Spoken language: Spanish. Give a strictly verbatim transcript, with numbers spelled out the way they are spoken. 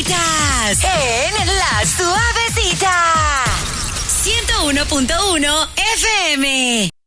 Suavecitas en La Suavecita ciento uno punto uno F M.